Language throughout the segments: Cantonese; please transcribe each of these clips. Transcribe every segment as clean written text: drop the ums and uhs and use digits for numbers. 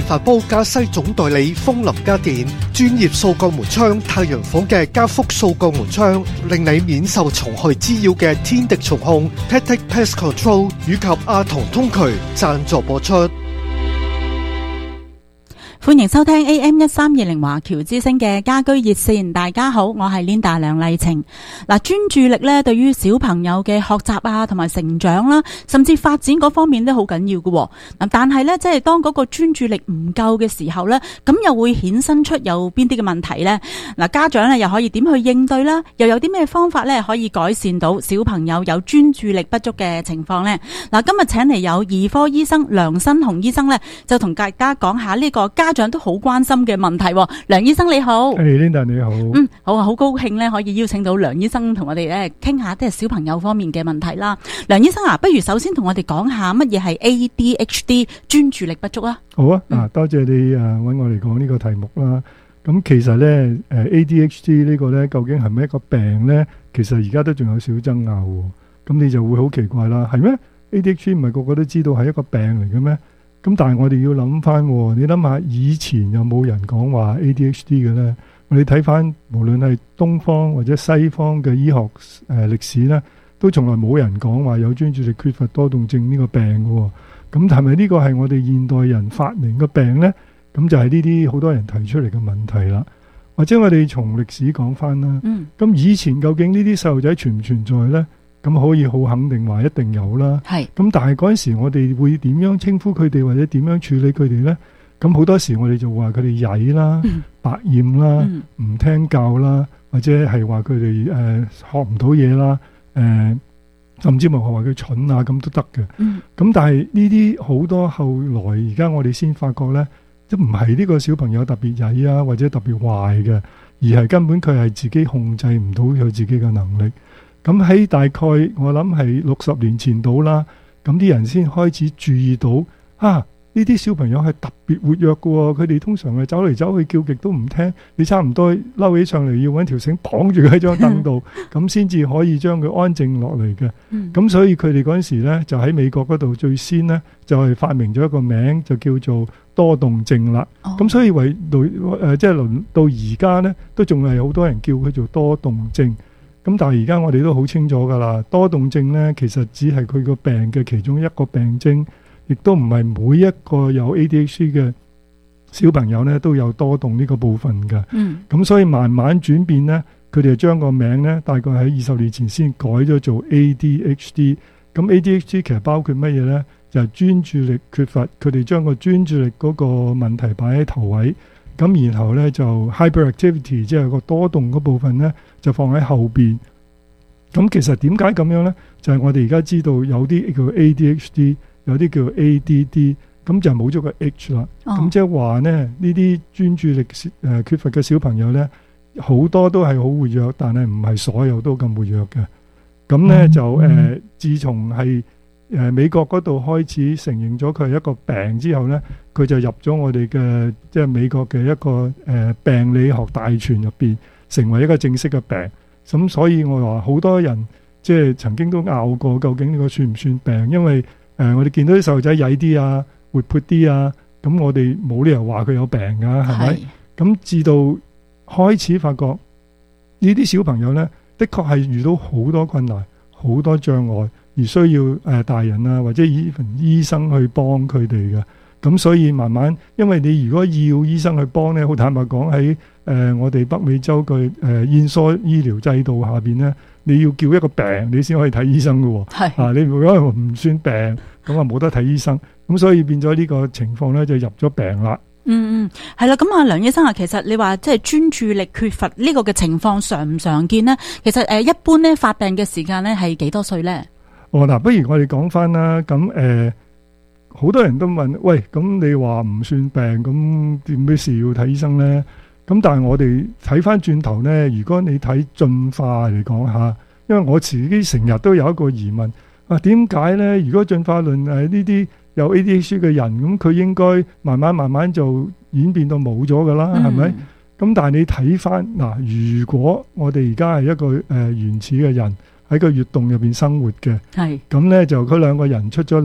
發煲加西總代理風林家電，專業掃鋼門窗、太陽房嘅加幅掃鋼門窗，令你免受蟲害滋擾嘅天敵蟲控 Pet Pest Control 以及阿童通渠贊助播出。 歡迎收聽 AM1320 華僑之聲嘅家居熱線。大家好，我係 Linda 梁麗晴。嗱，專注力咧，對於小朋友嘅學習啊，同埋成長啦，甚至發展嗰方面都好緊要嘅。嗱，但係咧，即係當嗰個專注力唔夠嘅時候咧，咁又會衍生出有邊啲嘅問題咧？嗱，家長咧又可以點去應對啦？又有啲咩方法咧可以改善到小朋友有專注力不足嘅情況咧？嗱，今日請嚟有兒科醫生梁新鴻醫生咧，就同大家講下呢個家長都好關心嘅問題。梁醫生你好。 Linda 你好。 好啊，好高興咧可以邀請到梁醫生同我哋咧傾下即係小朋友方面嘅問題啦。梁醫生啊，不如首先同我哋講下乜嘢係 ADHD 專注力不足啊？ 好啊，多謝你搵我嚟講呢個題目啦。咁其實咧ADHD 呢個咧究竟係咪一個病咧？其實而家都仲有少爭拗。咁你就會好奇怪啦，係咩 ？ADHD 唔係個個都知道係一個病嚟嘅咩？咁但係我哋要諗翻，你諗下以前有冇人講話 ADHD 嘅咧？我哋睇翻無論係東方或者西方嘅醫學歷史咧，都從來冇人講話有專注力缺乏多動症呢個病嘅。咁係咪呢個係我哋現代人發明嘅病咧？咁就係呢啲好多人提出嚟嘅問題啦。或者我哋從歷史講翻啦。咁以前究竟呢啲細路仔存唔存在咧？咁可以好肯定話一定有啦。咁但係嗰陣時我哋會點樣稱呼佢哋或者點樣處理佢哋呢？咁好多時我哋就話佢哋曳啦、百厭啦、唔聽教啦，或者係話佢哋學唔到嘢啦，甚至乎話佢蠢啊咁都得嘅。咁但係呢啲好多後來而家我哋先發覺呢，都唔係呢個小朋友特別曳啊，或者特別壞嘅，而係根本佢係自己控制唔到佢自己嘅能力。咁喺大概我諗係60年前到啦，咁啲人先開始注意到呢啲小朋友係特別活躍嘅，佢哋通常係走嚟走去叫極都唔聽，你差唔多嬲起上嚟要揾條繩綁住佢喺張凳度，咁先至可以將佢安靜落嚟嘅。咁所以佢哋嗰陣時呢，就喺美國嗰度最先呢，就係發明咗一個名，就叫做多動症啦。咁所以即係輪到而家呢，都仲係好多人叫佢做多動症。咁但係而家我哋都好清楚㗎啦，多動症呢，其實只係佢個病嘅其中一個病徵，亦都唔係每一個有 ADHD 嘅小朋友呢都有多動呢個部分㗎。咁所以慢慢轉變呢，佢哋就將個名呢，大概喺20年前先改咗做 ADHD。咁 ADHD 其實包括乜嘢呢？就係專注力缺乏，佢哋將個專注力嗰個問題擺喺頭位。咁然後呢，就 hyperactivity，即係個多動嗰部分呢，就放喺後邊。咁其實點解咁樣呢？就係我哋而家知道有啲叫 ADHD， 有啲叫 ADD， 咁就冇咗個 H 啦。咁即係話呢，呢啲專注力缺乏嘅小朋友呢，好多都係好活躍，但係唔係所有都咁活躍嘅。咁呢，就自從係美國嗰度開始承認咗佢係一個病之後呢，佢就入咗我哋嘅即係美國嘅一個病理學大全入邊，成為一個正式嘅病。咁所以我話好多人即係曾經都拗過，究竟呢個算唔算病？因為我哋見到啲細路仔曳啲啊，活潑啲啊，咁我哋冇理由話佢有病㗎，係咪？咁至到開始發覺呢啲小朋友呢，的確係遇到好多困難、好多障礙，而需要大人啊或者醫生去幫佢哋嘅。咁所以慢慢，因為你如果要醫生去幫呢，好坦白講喺我哋北美洲嘅燕梳醫療制度下邊呢，你要叫一個病你先可以睇醫生嘅。你如果唔算病，咁啊冇得睇醫生。咁所以變咗呢個情況呢，就入咗病啦。 係啦。咁啊，梁醫生啊，其實你話即係專注力缺乏呢個嘅情況常唔常見呢？其實一般呢發病嘅時間呢係幾多歲呢？ 嗱，不如我哋講翻啦。咁好多人都問，喂，咁你話唔算病，咁點咩事要睇醫生呢？咁但係我哋睇翻轉頭呢，如果你睇進化嚟講下，因為我自己成日都有一個疑問，點解呢？如果進化論呢啲有 ADHD 嘅人，咁佢應該慢慢就演變到冇咗噶啦，係咪？咁但係你睇翻嗱，如果我哋而家係一個原始嘅人喺個穴洞入邊生活嘅，咁呢就嗰兩個人出咗嚟。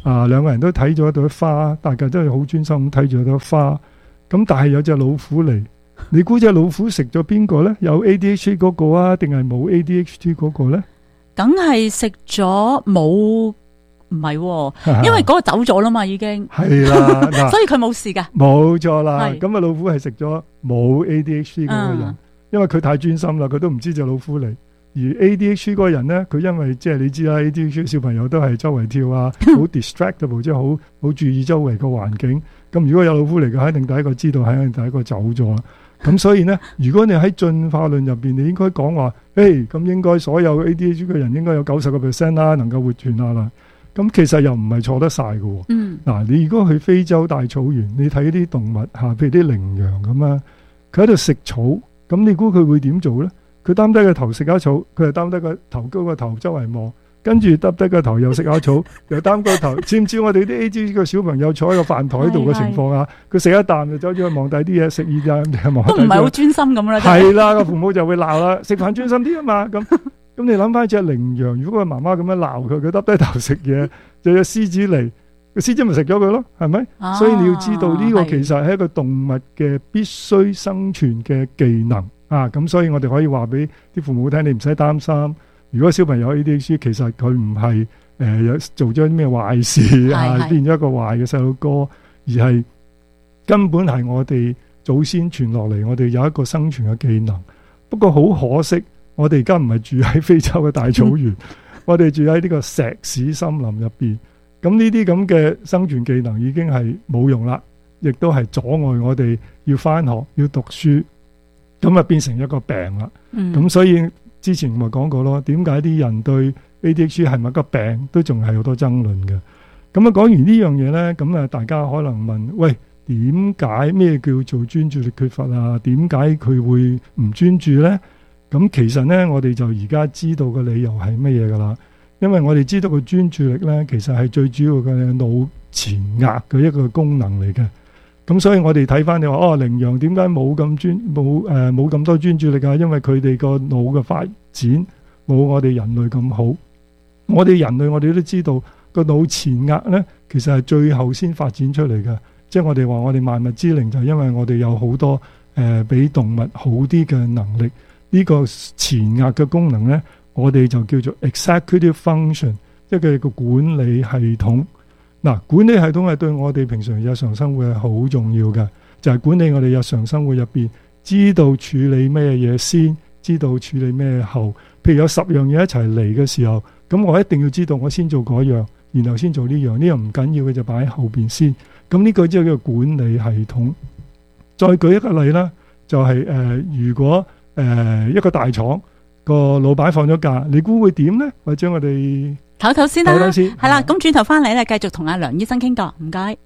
兩個人都睇咗一朵花，大家都係好專心咁睇住一朵花。咁但係有隻老虎嚟，你估隻老虎食咗邊個呢？有 ADHD 嗰個啊，定係冇 ADHD 嗰個呢？ 梗係食咗冇，唔係，因為嗰個走咗啦嘛，已經係啦，嗱， 所以佢冇事噶。 冇錯啦。 係咁啊，老虎係食咗冇 ADHD 嗰個人，因為佢太專心啦，佢都唔知隻老虎嚟。而 ADHD 嗰個人呢，佢因為即係你知啦，ADHD 小朋友都係周圍跳啊，好 distractible， 即係好注意周圍個環境。咁如果有老虎嚟嘅，肯定第一個知道，肯定第一個走咗啦。咁所以呢，如果你喺進化論入邊，你應該講話，咁應該所有 ADHD 嘅人應該有90% 啦，能夠活存下啦。咁其實又唔係錯得晒嘅。嗱，你如果去非洲大草原，你睇啲動物嚇，譬如啲羚羊咁啊，佢喺度食草，咁你估佢會點做呢？佢擔低個頭食下草，佢係擔低個頭高個頭周圍望，跟住耷低個頭又食下草，又擔個頭，似唔似我哋啲 ADHD 嘅小朋友坐喺個飯台度嘅情況啊？佢食一啖就走咗去望第啲嘢，食二啖望都唔係好專心咁啦。 係啦，個父母就會鬧啦，食飯專心啲啊嘛。咁你諗翻隻羚羊，如果個媽媽咁樣鬧佢，佢耷低頭食嘢，就有獅子嚟，個獅子咪食咗佢咯，係咪？所以你要知道呢個其實係一個動物嘅必須生存嘅技能。咁所以我哋可以話俾啲父母聽，你唔使擔心。如果小朋友 ADHD，其實佢唔係做咗啲咩壞事變咗一個壞嘅細路哥，而係根本係我哋祖先傳落嚟，我哋有一個生存嘅技能。不過好可惜，我哋而家唔係住喺非洲嘅大草原，我哋住喺呢個石屎森林入邊。咁呢啲咁嘅生存技能已經係冇用啦，亦都係阻礙我哋要返學要讀書。咁啊變成一個病啦，咁所以之前咪講過咯，點解啲人對 ADHD 係咪一個病都仲係好多爭論嘅。咁啊講完呢樣嘢呢，咁啊大家可能問，喂，點解咩叫做專注力缺乏啊？點解佢會唔專注呢？咁其實呢，我哋就而家知道個理由係乜嘢噶啦，因為我哋知道個專注力呢，其實係最主要嘅腦前額嘅一個功能嚟嘅。咁所以我哋睇翻你話羚羊點解冇咁多專注力啊？因為佢哋個腦嘅發展冇我哋人類咁好。我哋人類我哋都知道個腦前額呢，其實係最後先發展出嚟嘅。即係我哋話我哋萬物之靈，就係因為我哋有好多比動物好啲嘅能力。呢個前額嘅功能呢，我哋就叫做 executive function， 即係個管理系統。嗱，管理系統係對我哋平常日常生活係好重要嘅，就係管理我哋日常生活入邊，知道處理咩嘢先，知道處理咩後。譬如有10樣嘢一齊嚟嘅時候，咁我一定要知道我先做嗰樣，然後先做呢樣，呢樣唔緊要嘅就擺喺後邊先。咁呢個即係叫管理系統。再舉一個例啦，就係如果一個大廠個老闆放咗假，你估會點呢？或者我哋唞唞先啦，係啦，咁轉頭翻嚟咧，繼續同阿梁醫生傾過，唔該。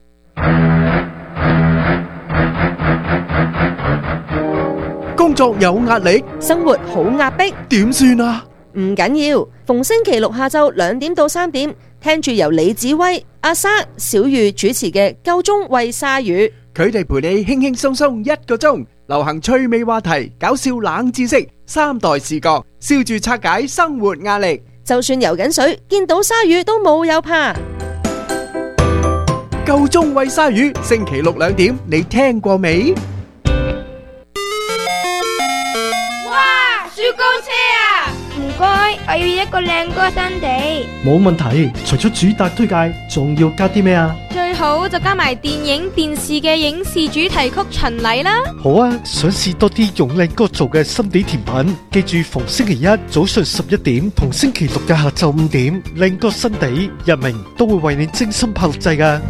工作有壓力， 生活好壓迫， 點算啊？ 唔緊要，逢星期六下晝2點到3點，聽住由李子威、阿莎、小玉主持嘅《夠鐘喂鯊魚》， 佢哋陪你輕輕鬆鬆1個鐘，流行趣味話題、搞笑冷知識、3代視角，笑住拆解生活壓力。 就算游緊水，見到鯊魚都冇有怕。 夠鐘喂鯊魚，星期六2點，你聽過未？ 哇！雪糕車啊！唔該，我要一個靚哥新地。 冇問題，除咗主打推介，仲要加啲咩啊？ 最好就加埋電影、電視嘅影視主題曲巡禮啦。 好啊，想試多啲用靚哥做嘅心地甜品，記住逢星期一早上11點同星期六嘅下晝5點，靚哥新地日明都會為你精心拍錄製㗎。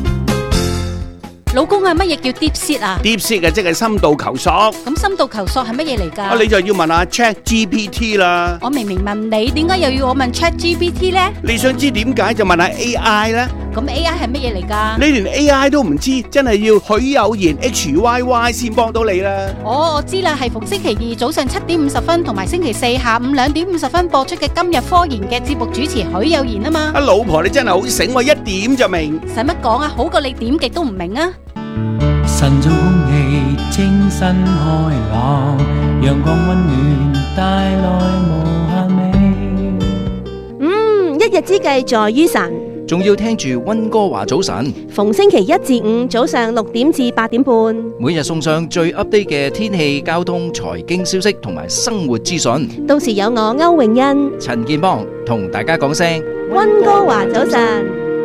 老公啊，乜嘢叫 deep seat 啊 ？deep seat 啊，即係深度求索。 咁深度求索係乜嘢嚟㗎？ 你就要問下 ChatGPT 啦。 我明明問你，點解又要我問 ChatGPT 呢？ 你想知點解就問下 AI 啦。 咁 AI 係乜嘢嚟㗎？ 你連 AI 都唔知，真係要許有言 HYY 先幫到你啦。 我知啦，係逢星期二早上7點50分同埋星期四下午2點50分播出嘅今日科研嘅節目主持許有言啊嘛。 老婆你真係好醒喎，一點就明。 使乜講啊？好過你點極都唔明啊！ 晨早空氣清新開朗，陽光溫暖帶來無限美。 一日之計在於晨， 仲要聽住溫哥華早晨， 逢星期一至五早上6點至8點半， 每日送上最 update 嘅天氣、交通、財經消息同埋生活資訊。 到時有我歐永欣、 陳建邦同大家講聲溫哥華早晨。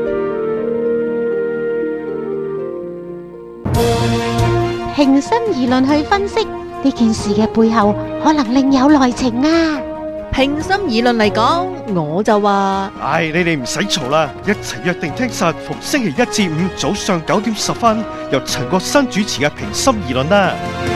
平心而論去分析呢件事嘅背後，可能另有內情啊！ 平心而論嚟講，我就話： 唉，你哋唔使嘈啦，一齊約定聽實逢星期一至五早上9點10分，由陳國新主持嘅平心而論啦。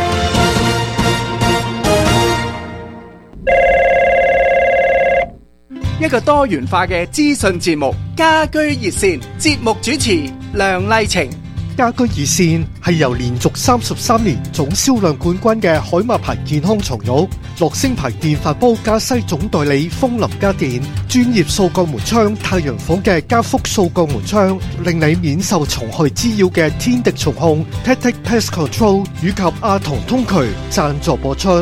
一個多元化嘅資訊節目，家居熱線，節目主持梁麗晴。 家居熱線係由連續33年總銷量冠軍嘅海馬牌健康床褥、樂聲牌電飯煲加西總代理風林家電、專業掃鋼門窗太陽房嘅加福掃鋼門窗，令你免受蟲害滋擾嘅天敵蟲控 Tactic Pest Control 以及阿童通渠贊助播出。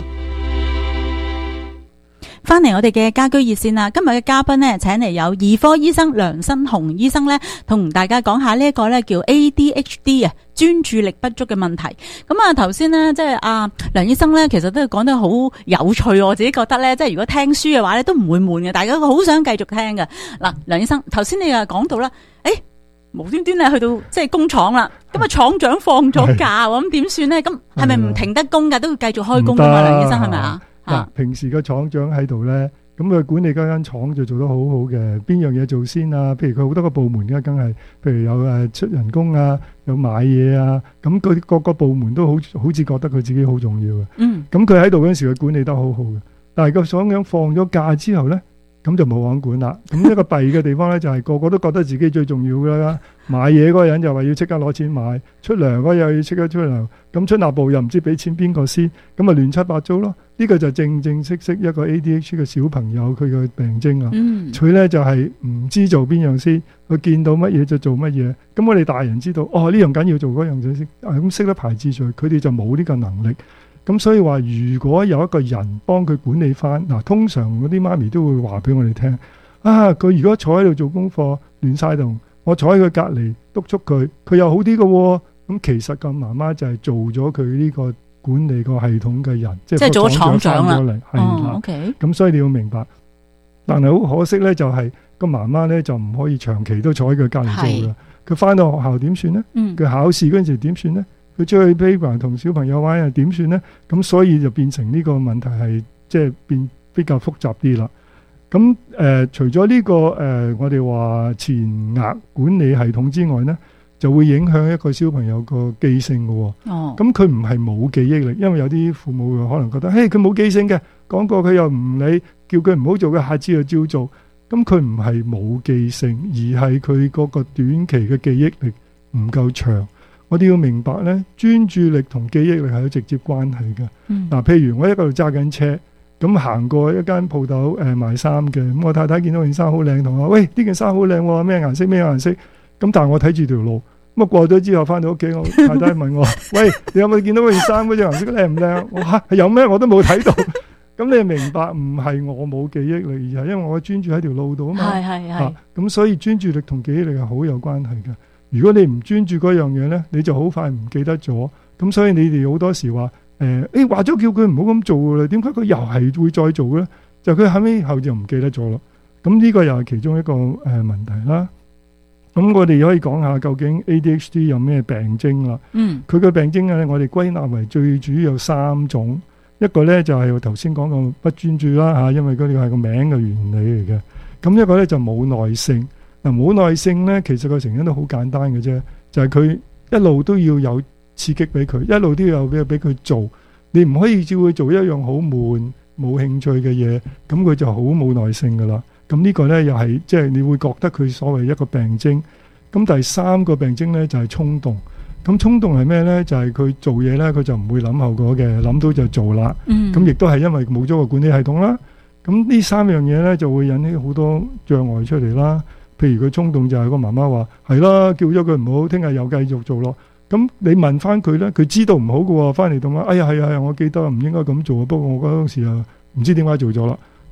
翻嚟我哋嘅家居熱線啦，今日嘅嘉賓呢，請嚟有兒科醫生梁新鴻醫生呢，同大家講下呢一個呢叫 ADHD 啊，專注力不足嘅問題。咁啊，頭先呢，即係梁醫生呢，其實都講得好有趣，我自己覺得呢，即係如果聽書嘅話呢，都唔會悶嘅，大家好想繼續聽嘅。嗱，梁醫生，頭先你又講到啦，無端端咧去到即係工廠啦，咁啊廠長放咗假，咁點算呢？咁係咪唔停得工噶，都要繼續開工噶嘛？梁醫生係咪啊？ 嗱，平時個廠長喺度咧，咁佢管理嗰間廠就做得好好嘅。邊樣嘢做先啊？譬如佢好多個部門嘅，梗係譬如有出人工啊，有買嘢啊，咁佢各個部門都好似覺得佢自己好重要嘅。咁佢喺度嗰陣時，佢管理得好好嘅。但係個廠長放咗假之後咧，咁就冇人管啦。咁一個弊嘅地方咧，就係個個都覺得自己最重要㗎啦。買嘢嗰個人就話要即刻攞錢買，出糧嗰個又要即刻出糧，咁出納部又唔知俾錢邊個先，咁啊亂七八糟咯。呢個就正式一個 ADHD 嘅小朋友佢嘅病徵啊。佢咧就係唔知做邊樣先，佢見到乜嘢就做乜嘢。咁我哋大人知道，呢樣緊要做嗰樣就先，咁識得排次序，佢哋就冇呢個能力。咁所以話，如果有一個人幫佢管理翻，嗱，通常嗰啲媽咪都會話俾我哋聽，佢如果坐喺度做功課亂晒動，我坐喺佢隔離督促佢，佢又好啲嘅喎。咁其實個媽媽就係做咗佢呢個管理個系統嘅人，即係做咗廠長啦。OK。咁所以你要明白，但係好可惜咧，就係個媽媽咧就唔可以長期都坐喺佢隔離做嘅。佢翻到學校點算咧？佢考試嗰陣時點算咧？佢出去 playground 同小朋友玩又點算咧？咁所以就變成呢個問題係即係變比較複雜啲啦。咁除咗呢個我哋話前額管理系統之外咧，就會影響一個小朋友個記性嘅。咁佢唔係冇記憶力，因為有啲父母可能覺得，佢冇記性嘅，講過佢又唔理，叫佢唔好做嘅，下次就照做。咁佢唔係冇記性，而係佢嗰個短期嘅記憶力唔夠長。我哋要明白咧，專注力同記憶力係有直接關係嘅。嗱，譬如我喺度揸緊車，咁行過一間鋪頭賣衫嘅，咁我太太見到件衫好靚，同我話：喂，呢件衫好靚喎，咩顏色咩顏色？咁但係我睇住條路，咁啊過咗之後翻到屋企，我太太問我：喂，你有冇見到嗰件衫嗰隻顏色靚唔靚？我話有咩？我都冇睇到。咁你明白唔係我冇記憶力，而係因為我專注喺條路度啊嘛。係。咁所以專注力同記憶力係好有關係嘅。如果你唔專注嗰樣嘢咧，你就好快唔記得咗。咁所以你哋好多時話話咗叫佢唔好咁做㗎啦，點解佢又係會再做嘅咧？就佢後就唔記得咗咯。咁呢個又係其中一個問題啦。咁我哋可以講下究竟 ADHD 有咩病徵啦。佢嘅病徵咧，我哋歸納為最主要有3種。一個咧就係我頭先講個不專注啦嚇，因為嗰個係個名嘅原理嚟嘅。咁一個咧就冇耐性。嗱，冇耐性咧，其實個成因都好簡單嘅啫，就係佢一路都要有刺激俾佢，一路都要有俾佢做。你唔可以照佢做一樣好悶冇興趣嘅嘢，咁佢就好冇耐性噶啦。咁呢個咧又係即係你會覺得佢所謂一個病徵。咁第3個病徵咧就係衝動。咁衝動係咩咧？就係佢做嘢咧，佢就唔會諗後果嘅，諗到就做啦。咁亦都係因為冇咗個管理系統啦。咁呢3樣嘢咧就會引起好多障礙出嚟啦。譬如佢衝動就係個媽媽話係啦，叫咗佢唔好，聽日又繼續做咯。咁你問翻佢咧，佢知道唔好嘅喎，翻嚟同我，哎呀係啊，我記得唔應該咁做啊，不過我嗰陣時啊唔知點解做咗啦。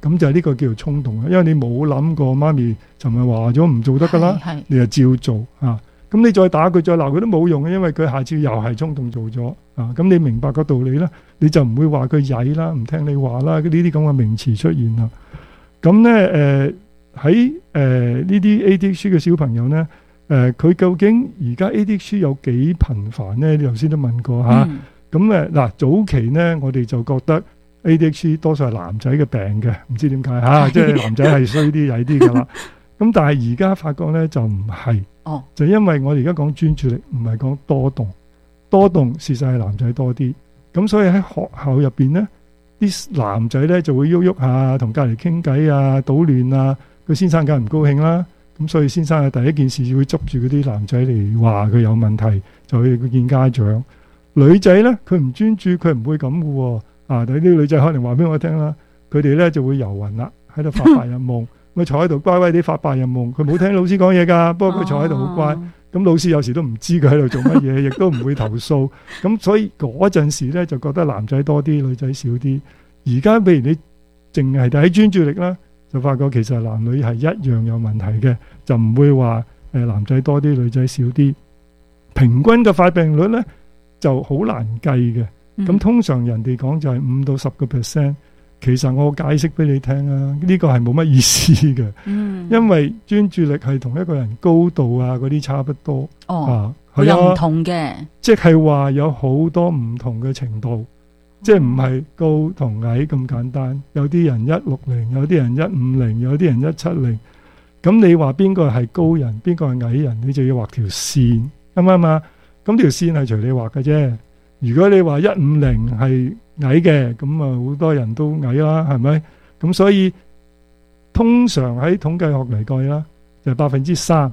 咁就係呢個叫做衝動啦，因為你冇諗過媽咪尋日話咗唔做得噶啦，你就照做啊。咁你再打佢再鬧佢都冇用嘅，因為佢下次又係衝動做咗啊。咁你明白個道理啦，你就唔會話佢曳啦，唔聽你話啦，呢啲咁嘅名詞出現啦。咁咧喺呢啲 ADHD 嘅小朋友咧，佢究竟而家 ADHD 有幾頻繁咧？你頭先都問過嚇。咁嗱早期咧，我哋就覺得 ADHD 多數係男仔嘅病嘅，唔知點解嚇，即係男仔係衰啲曳啲㗎啦。咁但係而家發覺咧就唔係，就因為我哋而家講專注力，唔係講多動，多動事實係男仔多啲。咁所以喺學校入邊咧，啲男仔咧就會喐喐下，同隔離傾偈啊，搗亂啊，個先生梗係唔高興啦。咁所以先生嘅第一件事會捉住嗰啲男仔嚟話佢有問題，就去見家長。女仔咧佢唔專注，佢唔會咁嘅喎。啊，啲女仔可能話俾我聽啦，佢哋咧就會遊魂啦，喺度發白日夢。佢坐喺度乖乖地發白日夢，佢冇聽老師講嘢㗎，不過佢坐喺度好乖。咁老師有時都唔知佢喺度做乜嘢，亦都唔會投訴。咁所以嗰陣時咧就覺得男仔多啲，女仔少啲。而家譬如你淨係睇專注力啦，就發覺其實男女係一樣有問題嘅，就唔會話男仔多啲，女仔少啲。平均嘅發病率咧就好難計嘅。咁通常人哋講就係5到10%。其實我解釋俾你聽啊，呢個係冇乜意思嘅，因為專注力係同一個人高度啊嗰啲差不多， 佢有唔同嘅， 即係話有好多唔同嘅程度，即係唔係高同矮咁簡單。有啲人160，有啲人150，有啲人170。咁你話邊個係高人，邊個係矮人，你就要畫條線，啱唔啱啊？咁條線係隨你畫嘅啫。如果你話150係矮嘅，咁啊好多人都矮啦，係咪？咁所以通常喺統計學嚟計啦，就係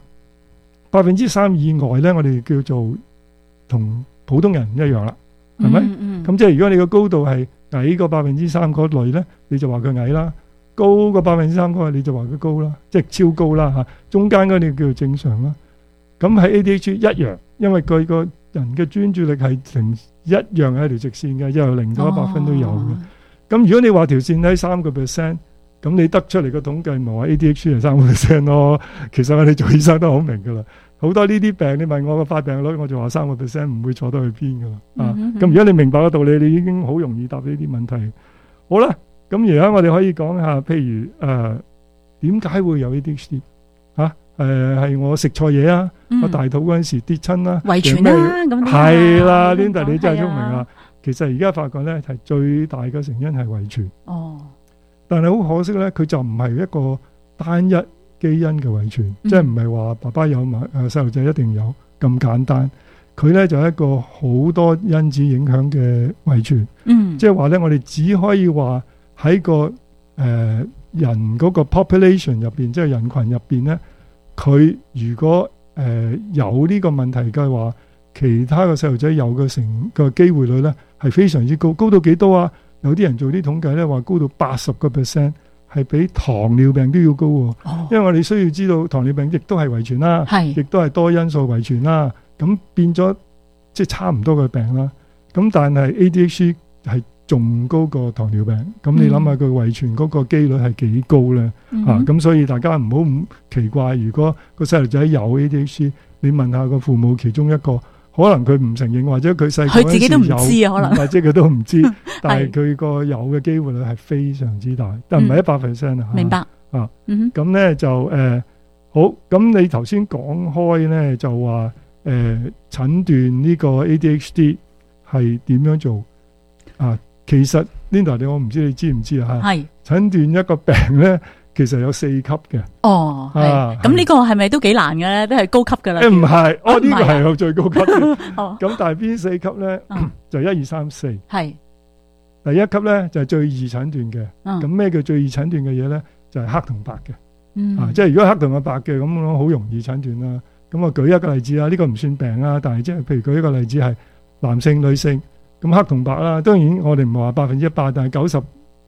3%以外咧，我哋叫做同普通人唔一樣啦，係咪？咁即係如果你個高度係矮過3%嗰類咧，你就話佢矮啦；高過3%嗰個，你就話佢高啦，即係超高啦嚇。中間嗰啲叫做正常啦。咁喺 ADHD 一樣，因為佢個人嘅專注力係成一樣係條直線嘅，由0到100分都有嘅。咁如果你話條線喺3%，咁你得出嚟個統計咪話 ADHD 係3% 咯？其實我哋做醫生都好明噶啦，好多呢啲病你問我個發病率，我就話3%唔會錯得去邊噶啦。咁如果你明白個道理，你已經好容易答呢啲問題。好啦，咁而家我哋可以講下，譬如點解會有 ADHD 嚇？係我食錯嘢啊！我大肚嗰陣時跌親啦， 遺傳啦，咁係啦，Linda 你真係聰明啦。其實而家發覺咧係最大嘅成因係遺傳。但係好可惜咧，佢就唔係一個單一基因嘅遺傳，即係唔係話爸爸有埋細路仔一定有咁簡單。佢咧就係一個好多因子影響嘅遺傳。即係話咧，我哋只可以話喺個人嗰個 population 入邊，即係人群入邊咧。佢如果有呢個問題嘅話，其他嘅細路仔有嘅個機會率咧係非常之高，高到幾多啊？有啲人做啲統計咧話高到80%，係比糖尿病都要高喎。因為我哋需要知道糖尿病亦都係遺傳啦，亦都係多因素遺傳啦，咁變咗即係差唔多嘅病啦。咁但係 ADHD 係仲高過糖尿病，咁你諗下佢遺傳嗰個機率係幾高咧？咁所以大家唔好咁奇怪，如果個細路仔有 ADHD， 你問下個父母其中一個，可能佢唔承認，或者佢細個嗰陣時有，佢自己都唔知啊，可能或者佢都唔知，但係佢個有嘅機會率係非常之大，但唔係100%啊。明白啊？咁咧就好。咁你頭先講開咧，就話診斷呢個 ADHD 係點樣做啊？其實 Linda 我唔知你知唔知啊？係診斷一個病咧，其實有4級嘅。咁呢個係咪都幾難嘅咧？都係高級噶啦。唔係，呢個係有最高級嘅。咁但係邊4級咧？就1、2、3、4。係第一級咧就係最易診斷嘅。咁咩叫最易診斷嘅嘢咧？就係黑同白嘅。即係如果黑同白嘅咁樣好容易診斷啦。咁我舉一個例子啊，呢個唔算病啊，但係即係譬如舉一個例子係男性、女性。咁黑同白啦，當然我哋唔係話100%，但係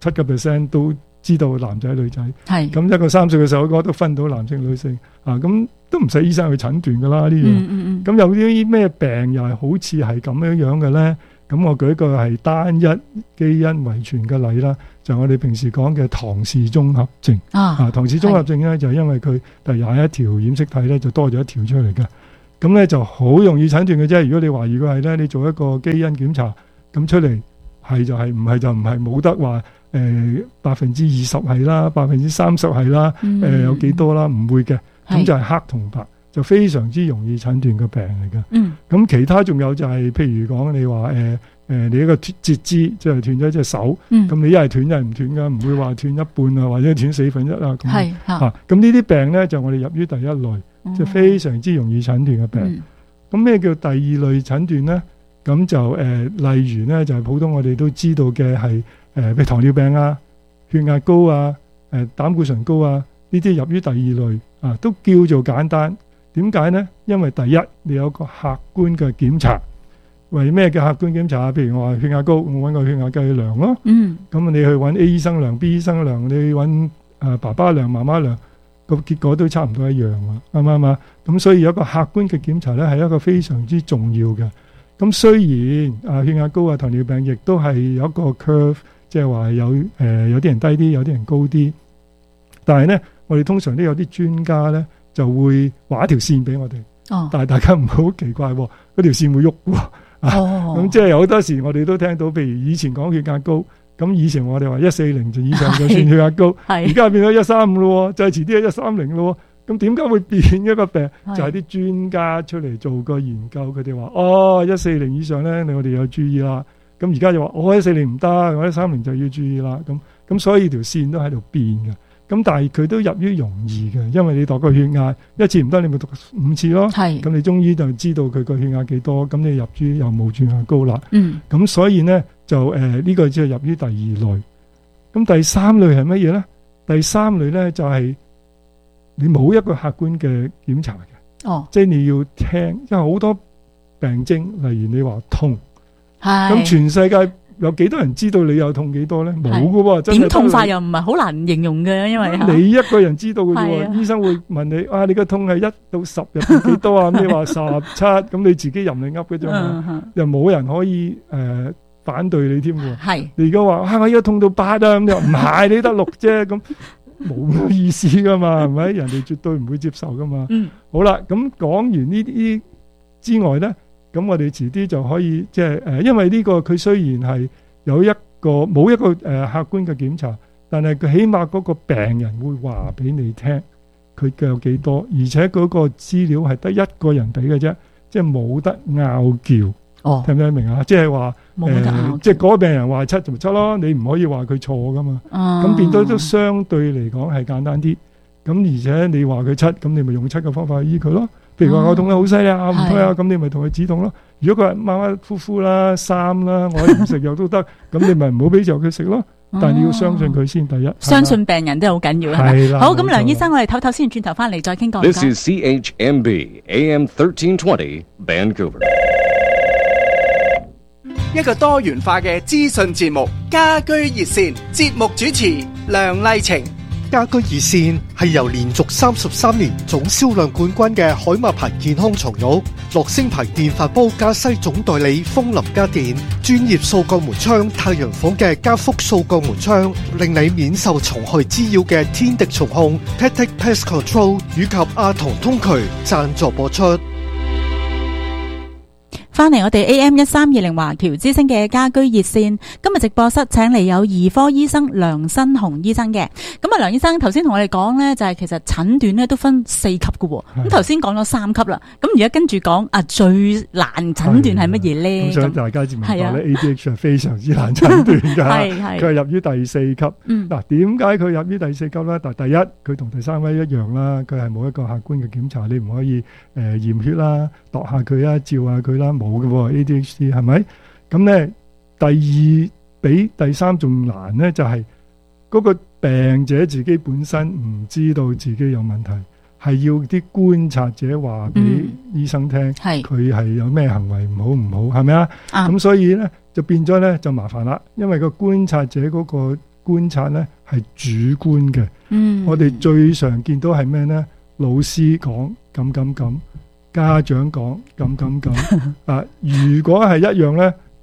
97% 都知道男仔女仔。係咁一個3歲嘅細路哥都分到男性女性啊，咁都唔使醫生去診斷噶啦呢樣。咁有啲咩病又係好似係咁樣嘅咧？ 咁我舉一個係單一基因遺傳嘅例啦，就我哋平時講嘅唐氏綜合症。唐氏綜合症咧就因為佢第21條染色體咧就多咗一條出嚟嘅，咁咧就好容易診斷嘅啫。如果你懷疑佢係咧，你做一個基因檢查，咁出嚟係就係，唔係就唔係，冇得話20%係啦，30%係啦，有幾多啦，唔會嘅。咁就係黑同白，就非常之容易診斷嘅病嚟嘅。咁其他仲有就係譬如講你話你一個截肢，即係斷咗隻手，咁你一係斷一係唔斷㗎，唔會話斷一半啊，或者斷1/4啊咁。咁呢啲病咧就我哋入於第一類，即係非常之容易診斷嘅病。咁咩叫第二類診斷咧？咁就例如咧就係普通我哋都知道嘅係譬如糖尿病啊、血壓高啊、膽固醇高啊，呢啲入於第二類啊，都叫做簡單。點解呢？因為第一你有個客觀嘅檢查。為咩嘅客觀檢查？譬如我話血壓高，我揾個血壓計去量咯。咁你去揾 A 醫生量、B 醫生量，你揾爸爸量、媽媽量，個結果都差唔多一樣啊，啱唔啱啊？咁所以有一個客觀嘅檢查咧，係一個非常之重要嘅。咁雖然血壓高啊、糖尿病亦都係有一個 curve， 即係話有啲人低啲，有啲人高啲。但係咧，我哋通常都有啲專家咧就會畫一條線俾我哋。但係大家唔好奇怪，嗰條線會喐喎。咁即係有好多時我哋都聽到，譬如以前講血壓高，咁以前我哋話140就以上就算血壓高，而家變咗135咯，再遲啲係130咯。咁點解會變一個病？就係啲專家出嚟做個研究，佢哋話140以上咧，我哋有注意啦。咁而家就話140唔得，我130就要注意啦。咁所以條線都喺度變嘅。咁但係佢都入於容易嘅，因為你度個血壓一次唔得，你咪讀5次咯。咁你終於就知道佢個血壓幾多，咁你入於又冇血壓高啦。咁所以呢，就呢個只係入於第二類。咁第三類係乜嘢呢？第三類呢，就係你冇一個客觀嘅檢查嘅。即係你要聽，因為好多病徵，例如你話痛，咁全世界有幾多人知道你有痛幾多咧？冇噶喎，真係點痛法又唔係好難形容嘅，因為你一個人知道嘅啫。醫生會問你你個痛係1到10入邊幾多啊？咁你話17，咁你自己任你噏嘅啫嘛，又冇人可以反對你添喎。你而家話我而家痛到8啊，咁你話唔係，你得6啫，咁冇意思噶嘛，係咪？人哋絕對唔會接受噶嘛。好啦，咁講完呢啲之外咧。咁我哋遲啲就可以即係因為呢個佢雖然係有一個冇一個客觀嘅檢查，但係佢起碼嗰個病人會話俾你聽佢嘅有幾多，而且嗰個資料係得一個人俾嘅啫，即係冇得拗撬。聽唔聽明啊？即係話即係嗰個病人話7就7咯，你唔可以話佢錯噶嘛。咁變咗都相對嚟講係簡單啲。咁而且你話佢7，咁你咪用7個方法去醫佢咯。譬如話我痛得好犀利啊，唔推啊，咁你咪同佢止痛咯。如果佢係馬馬虎虎啦、3啦，我唔食藥都得，咁你咪唔好俾藥佢食咯。但係你要相信佢先，第一相信病人都好緊要，係咪？好，咁梁醫生，我哋唞唞先，轉頭翻嚟再傾過。 This is CHMB AM 1320 Vancouver。 一個多元化嘅資訊節目，家居熱線節目主持梁麗晴。 家居熱線係由連續33年總銷量冠軍嘅海馬牌健康床褥、樂聲牌電飯煲加西總代理楓林家電、專業掃鋼門窗太陽房嘅加福掃鋼門窗，令你免受蟲害滋擾嘅天敵蟲控 Tactic Pest Control 以及阿童通渠贊助播出。 翻嚟我哋 AM1320華僑之聲嘅家居熱線，今日直播室請嚟有兒科醫生梁新雄醫生嘅。咁啊，梁醫生頭先同我哋講咧，就係其實診斷咧都分4級嘅。咁頭先講咗3級啦，咁而家跟住講最難診斷係乜嘢咧？ 咁大家知唔知道咧 ？ADH 係非常之難診斷㗎，佢係入於第4級。嗱，點解佢入於第4級咧？但第一，佢同第3位一樣啦，佢係冇一個客觀嘅檢查，你唔可以驗血啦、度下佢啦、照下佢啦。冇嘅喎 ADHD 係咪？咁咧第2比第3仲難咧，就係嗰個病者自己本身唔知道自己有問題，係要啲觀察者話俾醫生聽，佢係有咩行為唔好，係咪啊？咁所以咧就變咗咧就麻煩啦，因為個觀察者嗰個觀察咧係主觀嘅。我哋最常見到係咩咧？老師講咁。家長講咁啊，如果係一樣咧，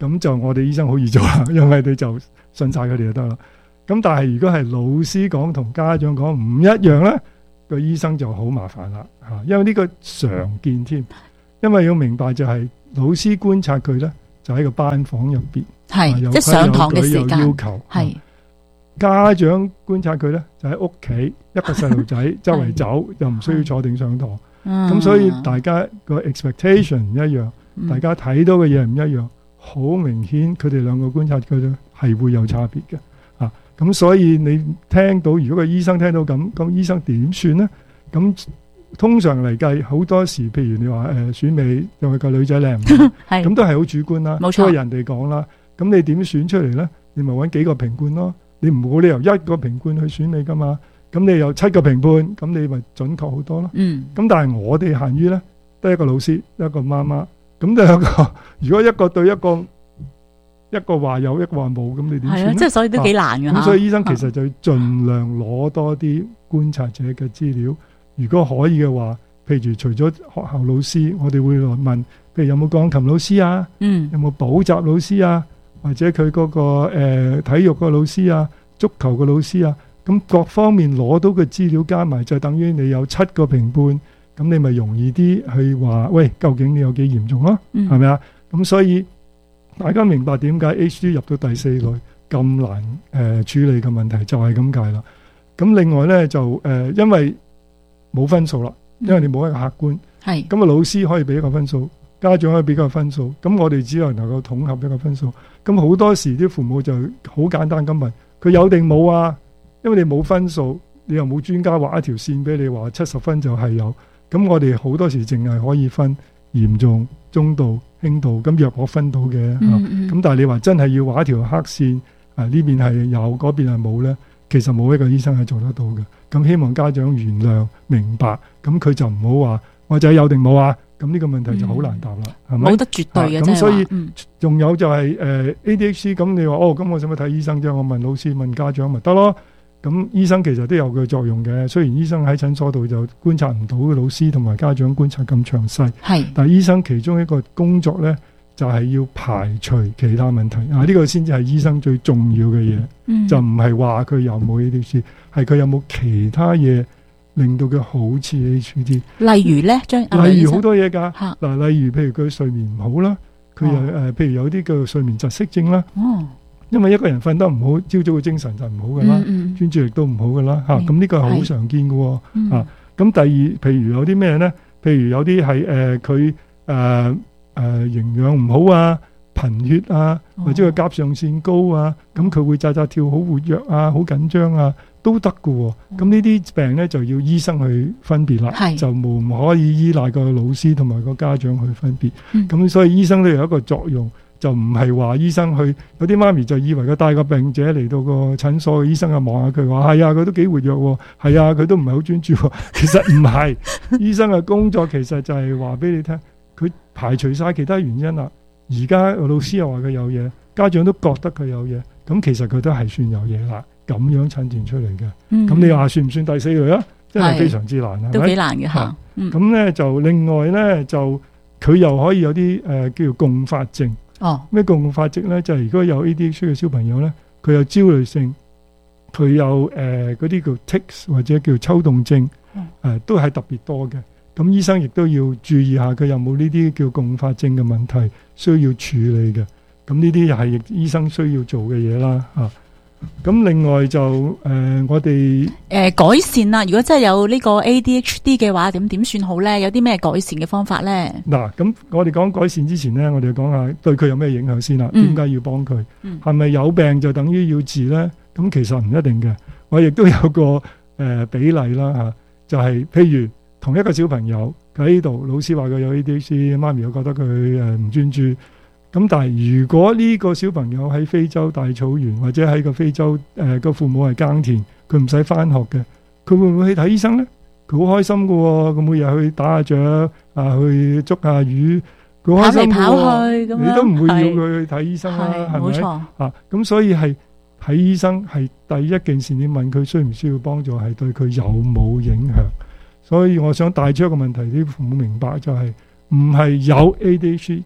咁就我哋醫生好易做啦，因為你就信晒佢哋就得啦。咁但係如果係老師講同家長講唔一樣咧，個醫生就好麻煩啦嚇，因為呢個常見添。因為要明白就係老師觀察佢咧，就喺個班房入邊， 係即係上堂嘅時間， 有要求係。家長觀察佢咧，就喺屋企一個細路仔周圍走，又唔需要坐定上堂。咁所以大家個 expectation 唔一樣，大家睇到嘅嘢唔一樣，好明顯佢哋兩個觀察佢咧係會有差別嘅。咁所以你聽到如果個醫生聽到咁醫生點算咧？咁通常嚟計好多時，譬如你話選美又係個女仔靚唔靚，咁都係好主觀啦，都係人哋講啦。咁你點選出嚟咧？你咪揾幾個評判咯。你唔好理由一個評判去選你噶嘛。咁你有7個評判，咁你咪準確好多咯。咁但係我哋限於咧，得一個老師，一個媽媽，咁就有個如果一個對一個。一個話有，一個話冇，咁你點算咧？ 即係所以都幾難嘅。 咁所以醫生其實就盡量攞多啲觀察者嘅資料。如果可以嘅話，譬如除咗學校老師，我哋會來問，譬如有冇鋼琴老師啊？有冇補習老師啊？或者佢嗰個體育個老師啊、足球個老師啊？咁各方面攞到嘅資料加埋，就等於你有7個評判，咁你咪容易啲去話，喂，究竟你有幾嚴重咯？係咪啊？咁所以大家明白點解 HD 入到第4類咁難處理嘅問題就係咁解啦。咁另外咧就因為冇分數啦，因為你冇一個客觀，咁啊老師可以俾一個分數，家長可以俾一個分數，咁我哋只能夠統合一個分數。咁好多時啲父母就好簡單咁問佢有定冇啊？因為你冇分數，你又冇專家畫一條線俾你話70分就係有。咁我哋好多時淨係可以分嚴重、中度、輕度，咁若可分到嘅。咁但係你話真係要畫一條黑線，呢邊係有，嗰邊係冇咧，其實冇一個醫生係做得到嘅。咁希望家長原諒明白，咁佢就唔好話我仔有定冇啊。咁呢個問題就好難答啦，係咪？ 冇得絕對嘅， 咁所以仲有就係ADHD，咁你話咁我使乜睇醫生啫？我問老師問家長咪得咯。咁醫生其實都有佢作用嘅，雖然醫生喺診所度就觀察唔到老師同埋家長觀察咁詳細，但係醫生其中一個工作咧就係要排除其他問題啊！呢個先至係醫生最重要嘅嘢，就唔係話佢有冇 ADHD，係佢有冇其他嘢令到佢好似 ADHD。例如咧，例如好多嘢㗎嗱，例如譬如佢睡眠唔好啦，佢又譬如有啲叫睡眠窒息症啦。因為一個人瞓得唔好，朝早嘅精神就唔好噶啦，專注力都唔好噶啦嚇。咁呢個係好常見嘅喎嚇。咁第二，譬如有啲咩咧？譬如有啲係佢營養唔好啊、貧血啊，或者佢甲狀腺高啊，咁佢會扎扎跳好活躍啊、好緊張啊，都得嘅喎。咁呢啲病咧就要醫生去分別啦，就唔可以依賴個老師同埋個家長去分別。咁所以醫生都有一個作用。就唔係話醫生去，有啲媽咪就以為佢帶個病者嚟到個診所，醫生啊望下佢話係啊，佢都幾活躍喎，係啊，佢都唔係好專注喎。其實唔係，醫生嘅工作其實就係話俾你聽，佢排除晒其他原因啦。而家老師又話佢有嘢，家長都覺得佢有嘢，咁其實佢都係算有嘢啦。咁樣診斷出嚟嘅，咁你話算唔算第4類啊？真係非常之難，係咪？都幾難嘅嚇。咁咧就另外咧就佢又可以有啲叫做共發症。咩共發症咧？就係如果有 ADHD 嘅小朋友咧，佢有焦慮性，佢有嗰啲叫 tics 或者叫抽動症，都係特別多嘅。咁醫生亦都要注意下佢有冇呢啲叫共發症嘅問題需要處理嘅。咁呢啲又係醫生需要做嘅嘢啦嚇。咁另外就我哋改善啦。如果真係有呢個 ADHD 嘅話，點算好咧？有啲咩改善嘅方法咧？ 嗱，咁我哋講改善之前咧，我哋講下對佢有咩影響先啦。點解要幫佢？係咪有病就等於要治咧？咁其實唔一定嘅。我亦都有個比例啦嚇，就係譬如同一個小朋友喺呢度，老師話佢有 ADHD， 媽咪又覺得佢唔專注。咁但係如果呢個小朋友喺非洲大草原或者喺個非洲個父母係耕田，佢唔使返學嘅，佢會唔會去睇醫生咧？佢好開心㗎喎，佢每日去打下雀啊，去捉下魚，佢開心㗎喎。跑嚟跑去咁樣，你都唔會要佢去睇醫生啦，係咪？冇錯啊，咁所以係睇醫生係第一件事，你問佢需唔需要幫助，係對佢有冇影響。所以我想帶出一個問題，啲父母明白就係唔係有 ADHD 就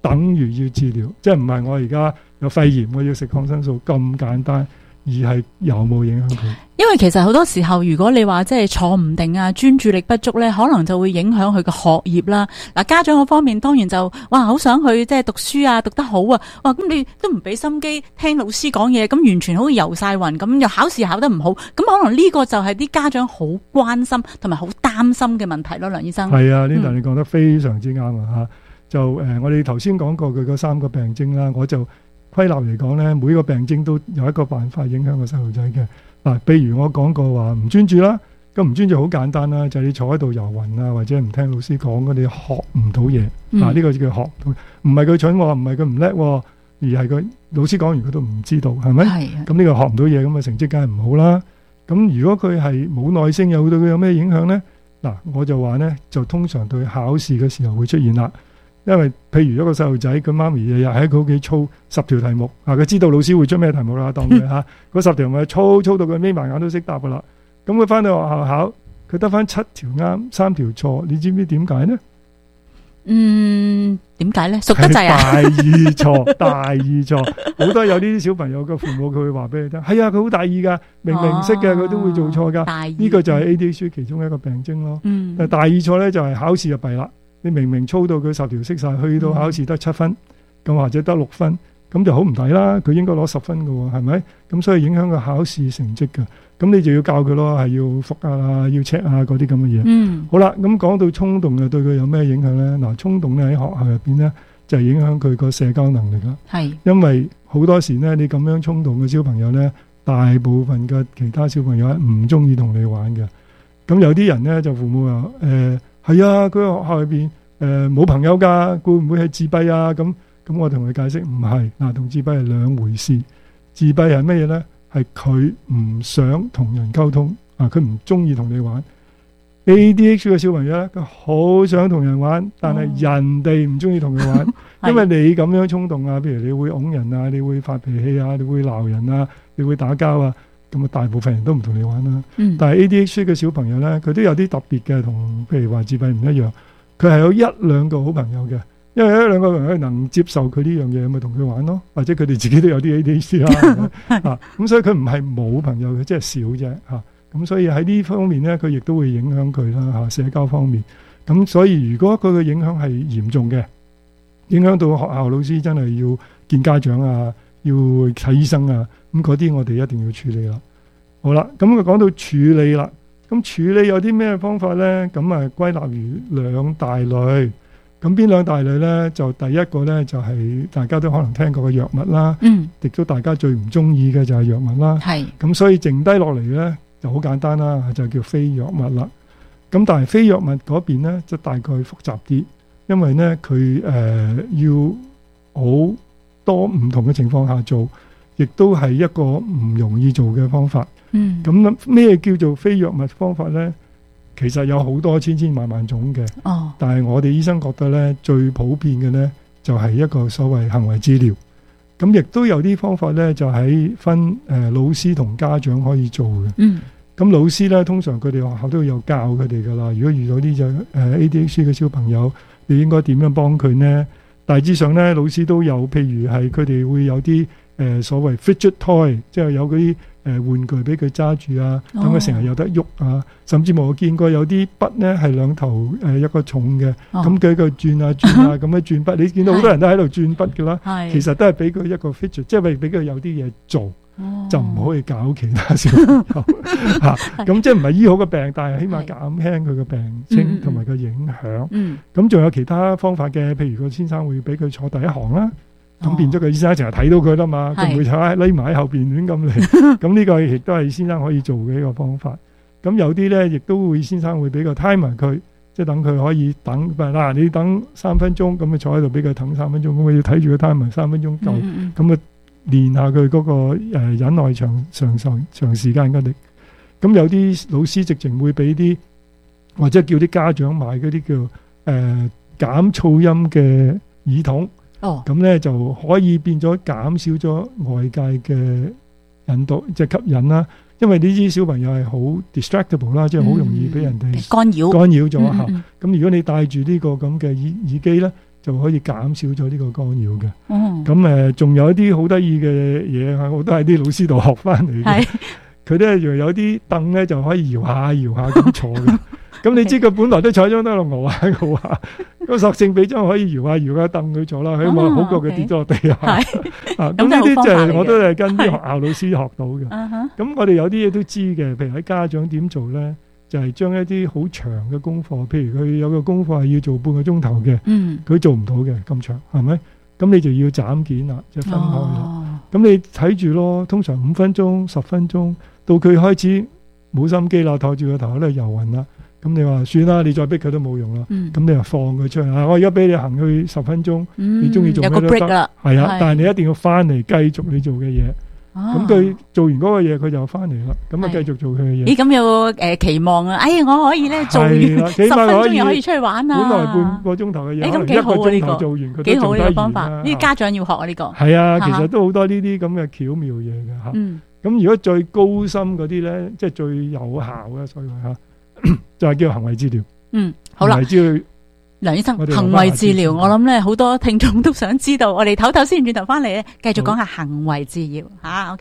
等於要治療，即係唔係我而家有肺炎我要食抗生素咁簡單，而係有冇影響佢？ 因為其實好多時候，如果你話即係坐唔定啊、專注力不足咧，可能就會影響佢嘅學業啦。嗱，家長嗰方面當然就哇好想去即係讀書啊，讀得好啊，哇咁你都唔俾心機聽老師講嘢，咁完全好似游晒暈咁，又考試考得唔好，咁可能呢個就係啲家長好關心同埋好擔心嘅問題咯，梁醫生。 係啊，Linda你講得非常之啱啊嚇！就我哋頭先講過佢嗰3個病徵啦，我就歸納嚟講咧，每個病徵都有一個辦法影響個細路仔嘅。嗱，譬如我講過話唔專注啦，咁唔專注好簡單啦，就係你坐喺度遊魂啊，或者唔聽老師講嗰啲學唔到嘢。呢個就叫學唔到，唔係佢蠢喎，唔係佢唔叻喎，而係佢老師講完佢都唔知道，係咪？咁呢個學唔到嘢，咁嘅成績梗係唔好啦。咁如果佢係冇耐性，又對佢有咩影響咧？嗱，我就話咧，就通常對考試嘅時候會出現啦。因為譬如一個細路仔，佢媽咪日日喺佢屋企操10條題目，佢知道老師會出咩題目啦，當佢嗰10條咪操到佢眯埋眼都識答噶啦。咁佢翻到學校考，佢得翻7條啱，3條錯，你知唔知點解呢？ 點解呢？熟得滯啊！ 大意錯，大意錯，好多有啲小朋友嘅父母佢會話俾你聽，係啊，佢好大意噶，明明識嘅佢都會做錯噶。呢個就係 ADHD 其中一個病徵咯。但大意錯咧就係考試就弊啦。你明明操到佢10條識晒，去到考試得7分，咁或者得6分，咁就好唔抵啦。佢應該攞10分嘅喎，係咪？咁所以影響個考試成績嘅。咁你就要教佢咯，係要復啊，要 check 啊嗰啲咁嘅嘢。好啦，咁講到衝動又對佢有咩影響咧？嗱，衝動咧喺學校入邊咧就係影響佢個社交能力啦。係，因為好多時咧你咁樣衝動嘅小朋友咧，大部分嘅其他小朋友係唔中意同你玩嘅。咁有啲人咧就父母話係啊，佢喺學校入邊冇朋友㗎，會唔會係自閉啊？咁我同佢解釋唔係，嗱，同自閉係兩回事。自閉係乜嘢咧？係佢唔想同人溝通啊，佢唔中意同你玩。ADHD 嘅小朋友咧，佢好想同人玩，但係人哋唔中意同佢玩，因為你咁樣衝動啊，譬如你會擁人啊，你會發脾氣啊，你會鬧人啊，你會打交啊。咁啊，大部分人都唔同你玩啦。但係 ADHD 嘅小朋友咧，佢都有啲特別嘅，同譬如話自閉唔一樣。佢係有1-2個好朋友嘅，因為1-2個朋友能接受佢呢樣嘢，咪同佢玩咯。或者佢哋自己都有啲 ADHD 啦。咁所以佢唔係冇朋友嘅，即係少啫。咁所以喺呢方面咧，佢亦都會影響佢啦。社交方面。咁所以如果佢嘅影響係嚴重嘅，影響到學校老師真係要見家長啊，要睇醫生啊。咁嗰啲我哋一定要處理啦。好啦，咁佢講到處理啦，咁處理有啲咩方法呢？咁啊歸納如2大類。咁邊2大類呢？就第一個呢，就係大家都可能聽過嘅藥物啦，亦都大家最唔中意嘅就係藥物啦。係。咁所以剩低落嚟呢，就好簡單啦，就叫非藥物啦。咁但係非藥物嗰邊呢，就大概複雜啲，因為呢佢要好多唔同嘅情況下做。亦都係一個唔容易做嘅方法。咁咩叫做非藥物方法呢？其實有好多千千萬萬種嘅。但係我哋醫生覺得呢，最普遍嘅呢，就係一個所謂行為治療。咁亦都有啲方法呢，就喺分老師同家長可以做嘅。咁老師呢，通常佢哋學校都有教佢哋噶啦。如果遇到呢隻ADHD 嘅小朋友，你應該點樣幫佢呢？大致上呢，老師都有，譬如係佢哋會有啲所謂 fidget toy， 即係有嗰啲玩具俾佢揸住啊，等佢成日有得喐啊。甚至乎我見過有啲筆呢係2頭一個重嘅，咁佢轉下轉下咁樣轉筆。你見到好多人都喺度轉筆㗎啦，其實都係俾佢一個 fidget， 即係俾佢有啲嘢做，就唔可以搞其他小朋友嚇。咁即係唔係醫好個病，但係起碼減輕佢個病徵同埋個影響。咁仲有其他方法嘅，譬如個先生會俾佢坐第一行啦。咁變咗佢醫生成日睇到佢啦嘛，佢唔會匿埋喺後邊亂咁嚟。咁呢個亦都係先生可以做嘅一個方法。咁有啲咧，亦都會先生會俾個 timer佢，即係等佢可以等。嗱，你等3分鐘，咁啊坐喺度俾佢等3分鐘，咁佢要睇住個 timer 3分鐘夠，咁啊練下佢嗰個忍耐長時間嘅力。咁有啲老師直情會俾啲，或者叫啲家長買嗰啲叫減噪音嘅耳筒。咁咧就可以變咗減少咗外界嘅引導，即係吸引啦。因為呢啲小朋友係好 distractible 啦，即係好容易俾人哋干擾咗嚇。咁如果你戴住呢個咁嘅耳機咧， 就可以減少咗呢個干擾嘅。 嗯， 咁仲有一啲好得意嘅嘢嚇，我都喺啲老師度學翻嚟嘅。佢咧仲有啲凳咧就可以搖下咁坐嘅。咁你知佢本來都坐張得度熬下，個索性俾張可以搖下凳佢坐啦，起碼好過佢跌咗落地下。咁呢啲就係我都係跟啲學校老師學到嘅。咁我哋有啲嘢都知嘅，譬如喺家長點做咧，就係將一啲好長嘅功課，譬如佢有個功課係要做半個鐘頭嘅，佢做唔到嘅咁長，係咪？咁你就要斬件啦，即係分開啦。咁你睇住咯，通常5分鐘、10分鐘，到佢開始冇心機啦，托住個頭喺度遊魂啦。咁你話算啦，你再逼佢都冇用啦。咁你就放佢出去。我而家俾你行去10分鐘，你中意做咩都得。係啊，但係你一定要翻嚟繼續你做嘅嘢。咁佢做完嗰個嘢，佢就翻嚟啦。咁啊，繼續做佢嘅嘢。 咦？咁有期望啊？我可以咧做完10分鐘又可以出去玩啊！ 本來半個鐘頭嘅嘢， 咁幾好啊！呢個做完佢都幾好呢個做得方法。 完。 呢啲家長要學啊！呢個係啊，其實都好多呢啲咁嘅巧妙嘢嘅嚇。咁如果最高深嗰啲咧，即係最有效嘅，所以話嚇就係叫行為治療。 好啦， 梁醫生，行為治療，我諗咧好多聽眾都想知道，我哋唞唞先，轉頭翻嚟咧，繼續講下行為治療嚇。OK。